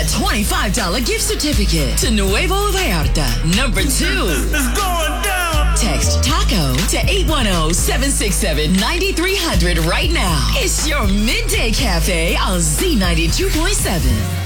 a $25 gift certificate to Nuevo Vallarta. Number 2. It's going down. Text TACO to 810-767-9300 right now. It's your Midday Cafe on Z92.7.